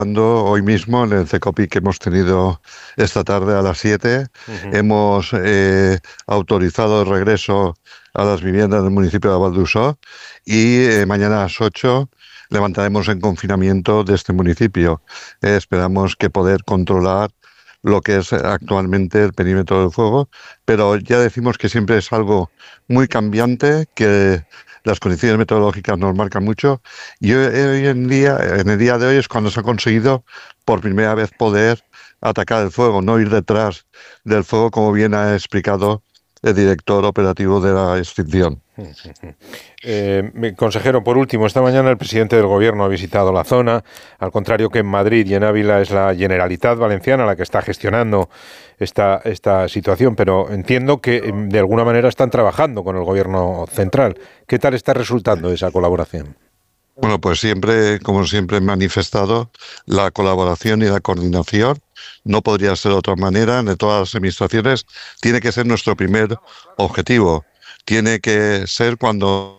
Hoy mismo en el CECOPI que hemos tenido esta tarde a las 7, hemos autorizado el regreso a las viviendas del municipio de Valdusó y mañana a las 8 levantaremos en confinamiento de este municipio. Esperamos que poder controlar lo que es actualmente el perímetro del fuego, pero ya decimos que siempre es algo muy cambiante, que las condiciones meteorológicas nos marcan mucho y hoy en día, en el día de hoy es cuando se ha conseguido por primera vez poder atacar el fuego, no ir detrás del fuego, como bien ha explicado el director operativo de la extinción. Consejero, por último, esta mañana el presidente del Gobierno ha visitado la zona, al contrario que en Madrid y en Ávila es la Generalitat Valenciana la que está gestionando esta situación, pero entiendo que de alguna manera están trabajando con el Gobierno central. ¿Qué tal está resultando esa colaboración? Bueno, pues siempre, como siempre he manifestado, la colaboración y la coordinación no podría ser de otra manera. De todas las administraciones tiene que ser nuestro primer objetivo. Tiene que ser cuando...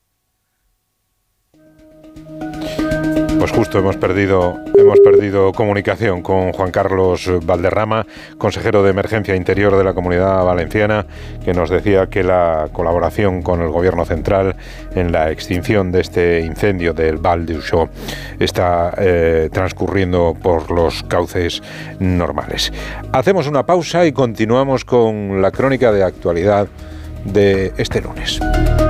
Pues justo hemos perdido comunicación con Juan Carlos Valderrama, consejero de Emergencia Interior de la Comunidad Valenciana, que nos decía que la colaboración con el Gobierno central en la extinción de este incendio del Val d'Uixó está transcurriendo por los cauces normales. Hacemos una pausa y continuamos con la crónica de actualidad de este lunes.